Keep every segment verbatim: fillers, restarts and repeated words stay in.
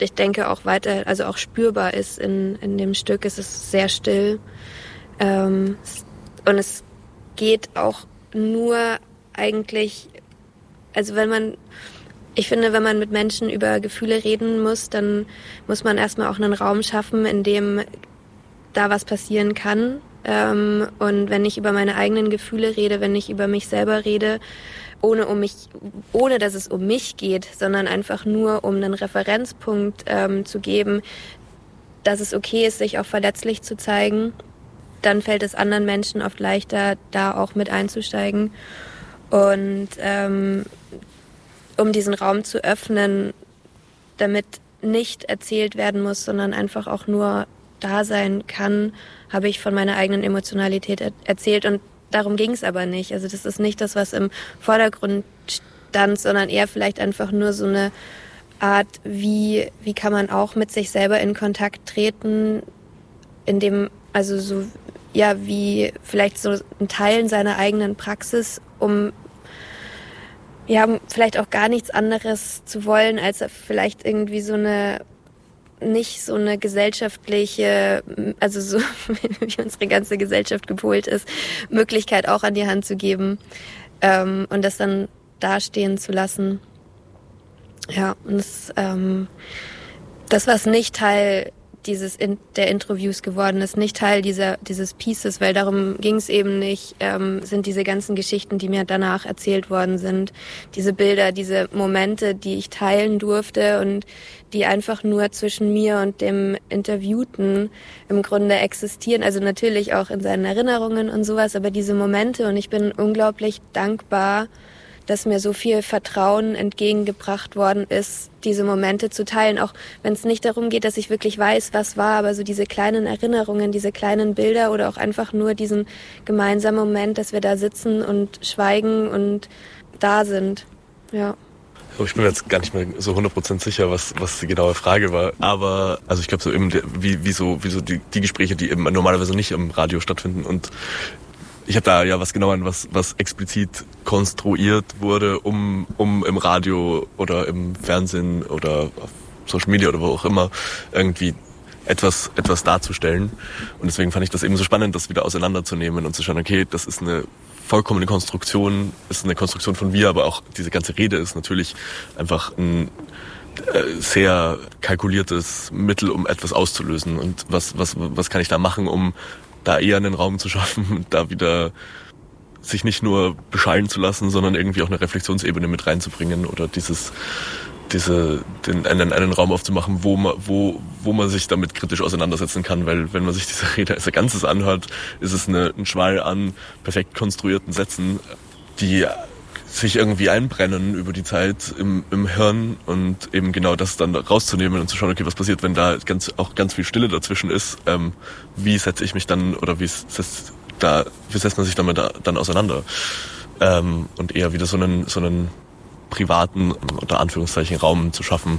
ich denke auch weiter, also auch spürbar ist in, in dem Stück. Es ist sehr still. Ähm, und es geht auch nur eigentlich, also wenn man, ich finde, wenn man mit Menschen über Gefühle reden muss, dann muss man erstmal auch einen Raum schaffen, in dem da was passieren kann. Ähm, und wenn ich über meine eigenen Gefühle rede, wenn ich über mich selber rede, ohne um mich, ohne dass es um mich geht, sondern einfach nur um einen Referenzpunkt ähm, zu geben, dass es okay ist, sich auch verletzlich zu zeigen, dann fällt es anderen Menschen oft leichter, da auch mit einzusteigen. Und ähm, um diesen Raum zu öffnen, damit nicht erzählt werden muss, sondern einfach auch nur da sein kann, habe ich von meiner eigenen Emotionalität er- erzählt. Und darum ging es aber nicht. Also das ist nicht das, was im Vordergrund stand, sondern eher vielleicht einfach nur so eine Art, wie, wie kann man auch mit sich selber in Kontakt treten, in dem, also so, ja, wie vielleicht so ein Teilen seiner eigenen Praxis, um ja, vielleicht auch gar nichts anderes zu wollen, als vielleicht irgendwie so eine, nicht so eine gesellschaftliche, also so wie unsere ganze Gesellschaft gepolt ist, Möglichkeit auch an die Hand zu geben ähm, und das dann dastehen zu lassen. Ja, und das, ähm, das was nicht Teil dieses in, der Interviews geworden ist, nicht Teil dieser dieses Pieces, weil darum ging es eben nicht, ähm, sind diese ganzen Geschichten, die mir danach erzählt worden sind, diese Bilder, diese Momente, die ich teilen durfte und die einfach nur zwischen mir und dem Interviewten im Grunde existieren, also natürlich auch in seinen Erinnerungen und sowas, aber diese Momente, und ich bin unglaublich dankbar, dass mir so viel Vertrauen entgegengebracht worden ist, diese Momente zu teilen, auch wenn es nicht darum geht, dass ich wirklich weiß, was war, aber so diese kleinen Erinnerungen, diese kleinen Bilder oder auch einfach nur diesen gemeinsamen Moment, dass wir da sitzen und schweigen und da sind. Ja. Ich bin mir jetzt gar nicht mehr so hundert Prozent sicher, was, was die genaue Frage war. Aber also ich glaube, so eben wie, wie so, wie so die, die Gespräche, die eben normalerweise nicht im Radio stattfinden. Und ich habe da ja was genauer, was, was explizit konstruiert wurde, um, um im Radio oder im Fernsehen oder auf Social Media oder wo auch immer irgendwie etwas, etwas darzustellen. Und deswegen fand ich das eben so spannend, das wieder auseinanderzunehmen und zu schauen, okay, das ist eine vollkommene Konstruktion, ist eine Konstruktion von wir, aber auch diese ganze Rede ist natürlich einfach ein äh, sehr kalkuliertes Mittel, um etwas auszulösen. Und was, was, was kann ich da machen, um da eher einen Raum zu schaffen, da wieder sich nicht nur beschallen zu lassen, sondern irgendwie auch eine Reflexionsebene mit reinzubringen oder dieses, diese, den, einen, einen Raum aufzumachen, wo man, wo, wo man sich damit kritisch auseinandersetzen kann, weil wenn man sich diese Rede als Ganzes anhört, ist es eine, ein Schwall an perfekt konstruierten Sätzen, die sich irgendwie einbrennen über die Zeit im, im Hirn und eben genau das dann rauszunehmen und zu schauen, okay, was passiert, wenn da ganz, auch ganz viel Stille dazwischen ist, ähm, wie setze ich mich dann oder wie setzt, da, wie setzt man sich damit da, dann auseinander ähm, und eher wieder so einen, so einen privaten, unter Anführungszeichen, Raum zu schaffen,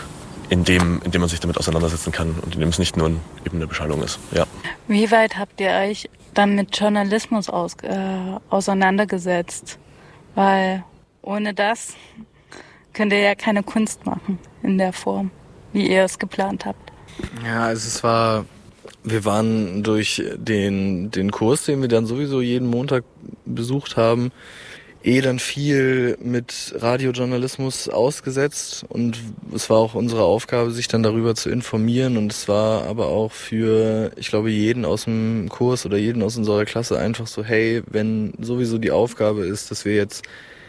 in dem, in dem man sich damit auseinandersetzen kann und in dem es nicht nur ein, eben eine Beschallung ist. Ja. Wie weit habt ihr euch dann mit Journalismus aus, äh, auseinandergesetzt? Weil ohne das könnt ihr ja keine Kunst machen in der Form, wie ihr es geplant habt. Ja, also es war, wir waren durch den, den Kurs, den wir dann sowieso jeden Montag besucht haben, eh dann viel mit Radiojournalismus ausgesetzt und es war auch unsere Aufgabe, sich dann darüber zu informieren und es war aber auch für, ich glaube, jeden aus dem Kurs oder jeden aus unserer Klasse einfach so, hey, wenn sowieso die Aufgabe ist, dass wir jetzt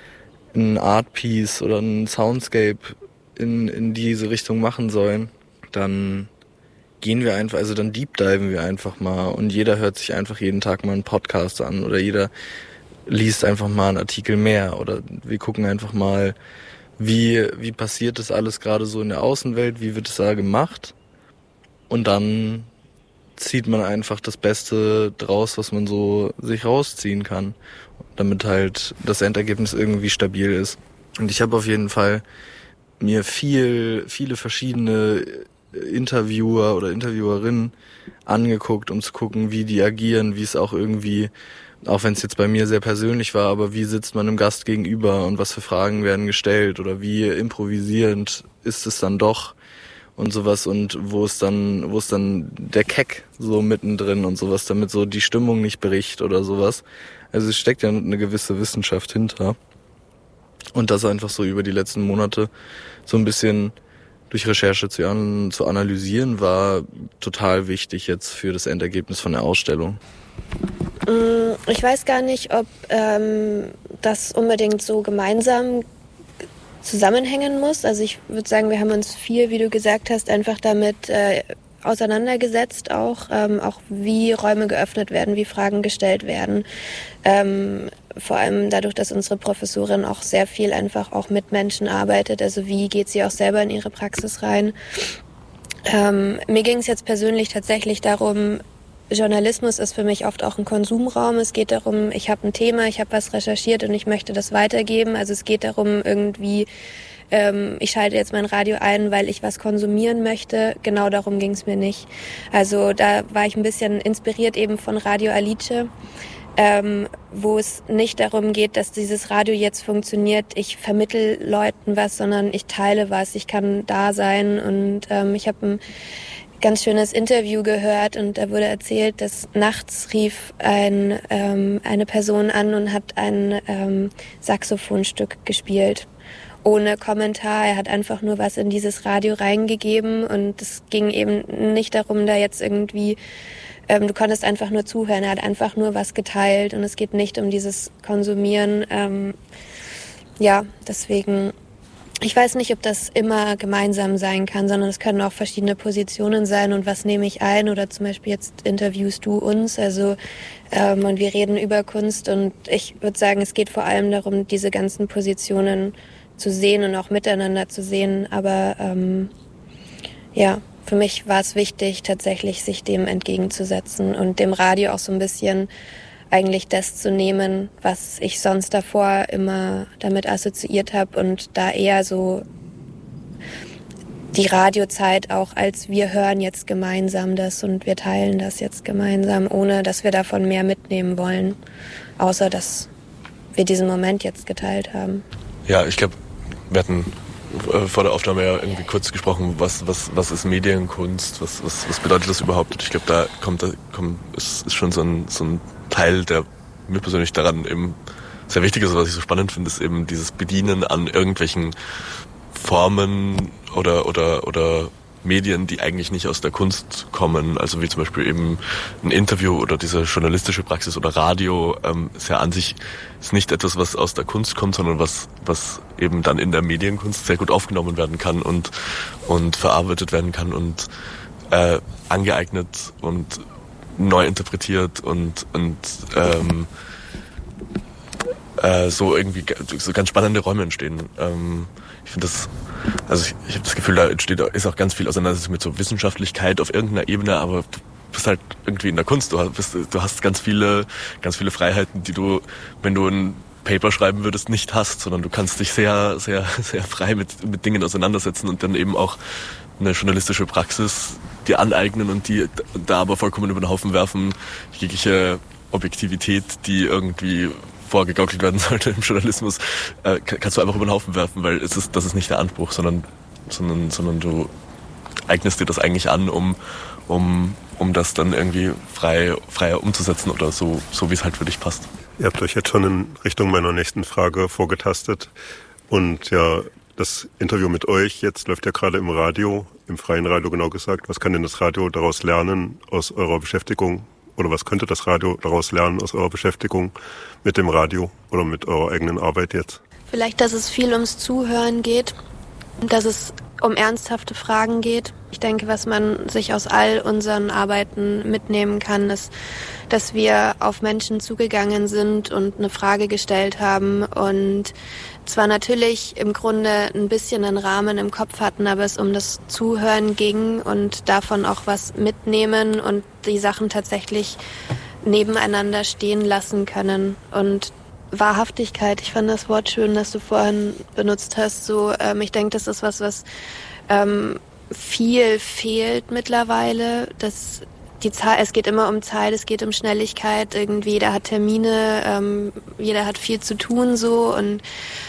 ein Artpiece oder ein Soundscape in, in diese Richtung machen sollen, dann gehen wir einfach, also dann deep diven wir einfach mal und jeder hört sich einfach jeden Tag mal einen Podcast an oder jeder liest einfach mal einen Artikel mehr oder wir gucken einfach mal, wie wie passiert das alles gerade so in der Außenwelt, wie wird es da gemacht und dann zieht man einfach das Beste draus, was man so sich rausziehen kann, damit halt das Endergebnis irgendwie stabil ist. Und ich habe auf jeden Fall mir viel viele verschiedene Interviewer oder Interviewerinnen angeguckt, um zu gucken, wie die agieren, wie es auch irgendwie, auch wenn es jetzt bei mir sehr persönlich war, aber wie sitzt man dem Gast gegenüber und was für Fragen werden gestellt oder wie improvisierend ist es dann doch und sowas und wo es dann, wo es dann der Keck so mittendrin und sowas, damit so die Stimmung nicht bricht oder sowas. Also es steckt ja eine gewisse Wissenschaft hinter. Und das einfach so über die letzten Monate so ein bisschen durch Recherche zu, an, zu analysieren, war total wichtig jetzt für das Endergebnis von der Ausstellung. Ich weiß gar nicht, ob ähm, das unbedingt so gemeinsam zusammenhängen muss. Also ich würde sagen, wir haben uns viel, wie du gesagt hast, einfach damit äh, auseinandergesetzt, auch, ähm, auch wie Räume geöffnet werden, wie Fragen gestellt werden. Ähm, vor allem dadurch, dass unsere Professorin auch sehr viel einfach auch mit Menschen arbeitet. Also wie geht sie auch selber in ihre Praxis rein. Ähm, mir ging es jetzt persönlich tatsächlich darum, Journalismus ist für mich oft auch ein Konsumraum. Es geht darum, ich habe ein Thema, ich habe was recherchiert und ich möchte das weitergeben. Also es geht darum, irgendwie, ähm, ich schalte jetzt mein Radio ein, weil ich was konsumieren möchte. Genau darum ging es mir nicht. Also da war ich ein bisschen inspiriert eben von Radio Alice, ähm, wo es nicht darum geht, dass dieses Radio jetzt funktioniert. Ich vermittle Leuten was, sondern ich teile was. Ich kann da sein und ähm, ich habe ein ganz schönes Interview gehört und da wurde erzählt, dass nachts rief ein, ähm, eine Person an und hat ein ähm, Saxophonstück gespielt. Ohne Kommentar. Er hat einfach nur was in dieses Radio reingegeben und es ging eben nicht darum, da jetzt irgendwie, ähm, du konntest einfach nur zuhören. Er hat einfach nur was geteilt und es geht nicht um dieses Konsumieren. Ähm, ja, deswegen... Ich weiß nicht, ob das immer gemeinsam sein kann, sondern es können auch verschiedene Positionen sein und was nehme ich ein oder zum Beispiel jetzt interviewst du uns, also ähm, und wir reden über Kunst und ich würde sagen, es geht vor allem darum, diese ganzen Positionen zu sehen und auch miteinander zu sehen, aber ähm, ja, für mich war es wichtig, tatsächlich sich dem entgegenzusetzen und dem Radio auch so ein bisschen eigentlich das zu nehmen, was ich sonst davor immer damit assoziiert habe und da eher so die Radiozeit auch als wir hören jetzt gemeinsam das und wir teilen das jetzt gemeinsam, ohne dass wir davon mehr mitnehmen wollen, außer dass wir diesen Moment jetzt geteilt haben. Ja, ich glaube, wir hatten vor der Aufnahme ja irgendwie kurz gesprochen, was was was ist Medienkunst, was was was bedeutet das überhaupt? Und ich glaube, da kommt da kommt ist, ist schon so ein so ein Teil, der mir persönlich daran eben sehr wichtig ist, was ich so spannend finde, ist eben dieses Bedienen an irgendwelchen Formen oder oder oder Medien, die eigentlich nicht aus der Kunst kommen, also wie zum Beispiel eben ein Interview oder diese journalistische Praxis oder Radio, ähm, ist ja an sich ist nicht etwas, was aus der Kunst kommt, sondern was was eben dann in der Medienkunst sehr gut aufgenommen werden kann und und verarbeitet werden kann und äh, angeeignet und neu interpretiert und und ähm, äh, so irgendwie so ganz spannende Räume entstehen. Ähm, ich finde das, also ich, ich habe das Gefühl, da entsteht ist auch ganz viel Auseinandersetzung mit so Wissenschaftlichkeit auf irgendeiner Ebene, aber du bist halt irgendwie in der Kunst. Du hast, du hast ganz viele ganz viele Freiheiten, die du, wenn du ein Paper schreiben würdest, nicht hast, sondern du kannst dich sehr sehr sehr frei mit mit Dingen auseinandersetzen und dann eben auch eine journalistische Praxis dir aneignen und die da aber vollkommen über den Haufen werfen, jegliche Objektivität, die irgendwie vorgegaukelt werden sollte im Journalismus, äh, kannst du einfach über den Haufen werfen, weil es ist, das ist nicht der Anspruch, sondern, sondern, sondern du eignest dir das eigentlich an, um, um, um das dann irgendwie frei, freier umzusetzen oder so, so wie es halt für dich passt. Ihr habt euch jetzt schon in Richtung meiner nächsten Frage vorgetastet und ja, das Interview mit euch jetzt läuft ja gerade im Radio, im freien Radio genau gesagt. Was kann denn das Radio daraus lernen aus eurer Beschäftigung? Oder was könnte das Radio daraus lernen aus eurer Beschäftigung mit dem Radio oder mit eurer eigenen Arbeit jetzt? Vielleicht, dass es viel ums Zuhören geht, dass es um ernsthafte Fragen geht. Ich denke, was man sich aus all unseren Arbeiten mitnehmen kann, ist, dass wir auf Menschen zugegangen sind und eine Frage gestellt haben und zwar natürlich im Grunde ein bisschen einen Rahmen im Kopf hatten, aber es um das Zuhören ging und davon auch was mitnehmen und die Sachen tatsächlich nebeneinander stehen lassen können. Und Wahrhaftigkeit, ich fand das Wort schön, das du vorhin benutzt hast. So, ähm, ich denke, das ist was, was ähm, viel fehlt mittlerweile. Das Die Zahl, es geht immer um Zeit, es geht um Schnelligkeit. Irgendwie jeder hat Termine, ähm, jeder hat viel zu tun so und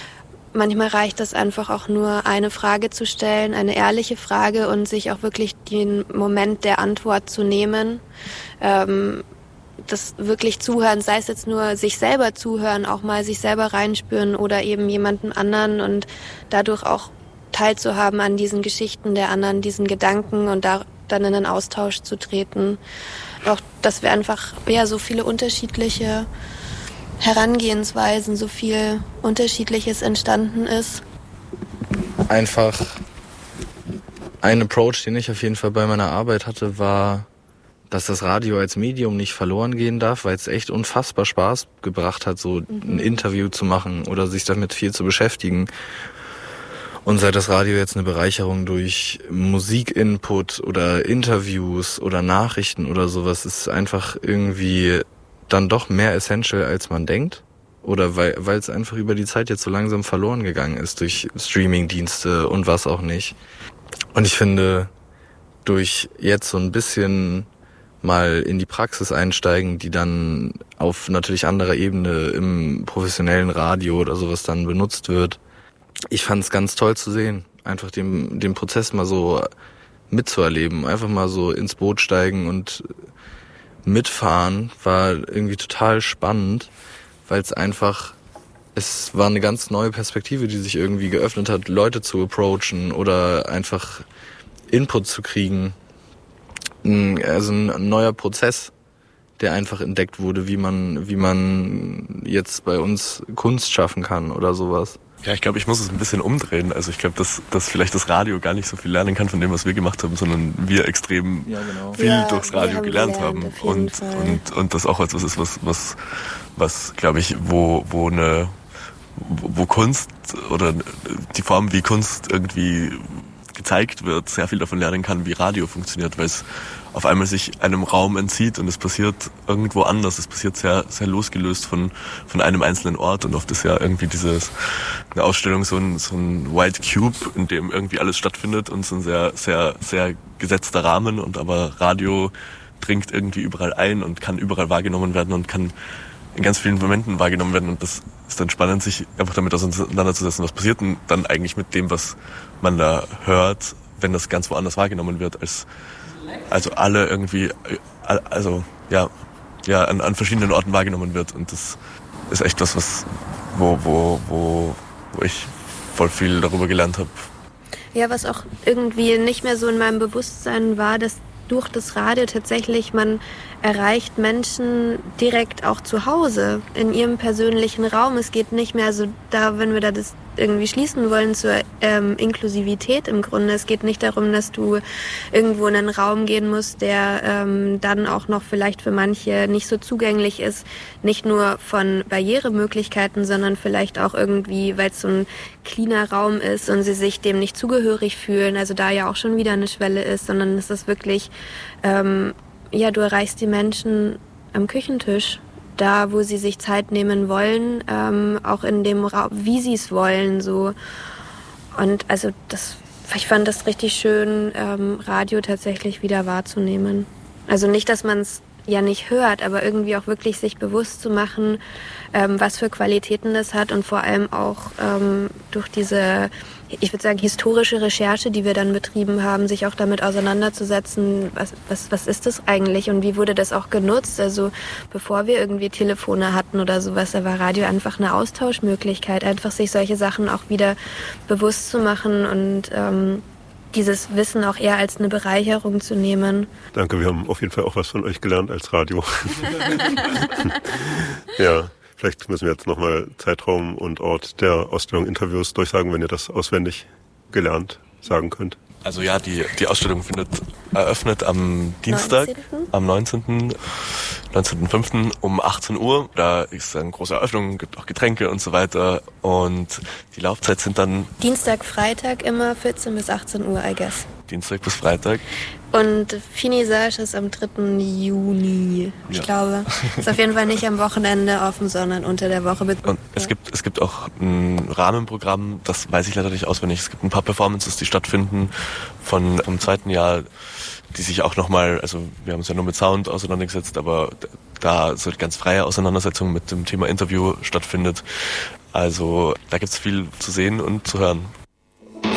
manchmal reicht es einfach auch nur, eine Frage zu stellen, eine ehrliche Frage und sich auch wirklich den Moment der Antwort zu nehmen. Ähm, das wirklich zuhören, sei es jetzt nur sich selber zuhören, auch mal sich selber reinspüren oder eben jemanden anderen und dadurch auch teilzuhaben an diesen Geschichten der anderen, diesen Gedanken und da dann in einen Austausch zu treten. Auch, dass wir einfach ja so viele unterschiedliche Herangehensweisen, so viel Unterschiedliches entstanden ist. Einfach ein Approach, den ich auf jeden Fall bei meiner Arbeit hatte, war, dass das Radio als Medium nicht verloren gehen darf, weil es echt unfassbar Spaß gebracht hat, so mhm. ein Interview zu machen oder sich damit viel zu beschäftigen. Und seit das Radio jetzt eine Bereicherung durch Musikinput oder Interviews oder Nachrichten oder sowas ist, einfach irgendwie dann doch mehr essential, als man denkt. Oder weil weil es einfach über die Zeit jetzt so langsam verloren gegangen ist durch Streamingdienste und was auch nicht. Und ich finde, durch jetzt so ein bisschen mal in die Praxis einsteigen, die dann auf natürlich anderer Ebene im professionellen Radio oder sowas dann benutzt wird. Ich fand es ganz toll zu sehen, einfach den, den Prozess mal so mitzuerleben, einfach mal so ins Boot steigen und mitfahren, war irgendwie total spannend, weil es einfach, es war eine ganz neue Perspektive, die sich irgendwie geöffnet hat, Leute zu approachen oder einfach Input zu kriegen. Also ein neuer Prozess, der einfach entdeckt wurde, wie man, wie man jetzt bei uns Kunst schaffen kann oder sowas. Ja, ich glaube, ich muss es ein bisschen umdrehen. Also ich glaube, dass, dass vielleicht das Radio gar nicht so viel lernen kann von dem, was wir gemacht haben, sondern wir extrem ja, genau. viel ja, durchs Radio haben gelernt, gelernt haben. Und, und, und das auch etwas ist, was, was, was glaube ich, wo, wo eine, wo Kunst oder die Form, wie Kunst irgendwie gezeigt wird, sehr viel davon lernen kann, wie Radio funktioniert, weil es auf einmal sich einem Raum entzieht und es passiert irgendwo anders. Es passiert sehr, sehr losgelöst von, von einem einzelnen Ort und oft ist ja irgendwie dieses, eine Ausstellung so ein, so ein White Cube, in dem irgendwie alles stattfindet und so ein sehr, sehr, sehr gesetzter Rahmen und aber Radio dringt irgendwie überall ein und kann überall wahrgenommen werden und kann in ganz vielen Momenten wahrgenommen werden und das ist dann spannend, sich einfach damit auseinanderzusetzen, was passiert denn dann eigentlich mit dem, was man da hört, wenn das ganz woanders wahrgenommen wird, als also alle irgendwie, also ja, ja an, an verschiedenen Orten wahrgenommen wird und das ist echt was, was wo, wo, wo, wo ich voll viel darüber gelernt habe. Ja, was auch irgendwie nicht mehr so in meinem Bewusstsein war, dass durch das Radio tatsächlich man erreicht Menschen direkt auch zu Hause, in ihrem persönlichen Raum. Es geht nicht mehr so da, wenn wir da das irgendwie schließen wollen, zur ähm, Inklusivität im Grunde. Es geht nicht darum, dass du irgendwo in einen Raum gehen musst, der ähm, dann auch noch vielleicht für manche nicht so zugänglich ist. Nicht nur von Barrieremöglichkeiten, sondern vielleicht auch irgendwie, weil es so ein cleaner Raum ist und sie sich dem nicht zugehörig fühlen. Also da ja auch schon wieder eine Schwelle ist, sondern es ist wirklich, ähm, ja, du erreichst die Menschen am Küchentisch. Da, wo sie sich Zeit nehmen wollen, ähm, auch in dem Raum, wie sie es wollen, so. Und also das, ich fand das richtig schön, ähm, Radio tatsächlich wieder wahrzunehmen. Also nicht, dass man es ja nicht hört, aber irgendwie auch wirklich sich bewusst zu machen, ähm, was für Qualitäten das hat und vor allem auch ähm, durch diese, ich würde sagen, historische Recherche, die wir dann betrieben haben, sich auch damit auseinanderzusetzen, was, was, was ist das eigentlich und wie wurde das auch genutzt? Also bevor wir irgendwie Telefone hatten oder sowas, da war Radio einfach eine Austauschmöglichkeit, einfach sich solche Sachen auch wieder bewusst zu machen und ähm, dieses Wissen auch eher als eine Bereicherung zu nehmen. Danke, wir haben auf jeden Fall auch was von euch gelernt als Radio. Ja. Vielleicht müssen wir jetzt nochmal Zeitraum und Ort der Ausstellung Interviews durchsagen, wenn ihr das auswendig gelernt sagen könnt. Also ja, die, die Ausstellung findet eröffnet am Dienstag, neunzehnten am neunzehnten fünften um achtzehn Uhr. Da ist eine große Eröffnung, gibt auch Getränke und so weiter. Und die Laufzeit sind dann... Dienstag, Freitag immer vierzehn bis achtzehn Uhr, I guess. Dienstag bis Freitag. Und Finissage ist am dritten Juni, ich ja. glaube. Ist auf jeden Fall nicht am Wochenende offen, sondern unter der Woche. Und ja. es gibt es gibt auch ein Rahmenprogramm, das weiß ich leider nicht auswendig. Es gibt ein paar Performances, die stattfinden von vom zweiten Jahr, die sich auch nochmal, also wir haben uns ja nur mit Sound auseinandergesetzt, aber da so eine ganz freie Auseinandersetzung mit dem Thema Interview stattfindet. Also da gibt's viel zu sehen und zu hören.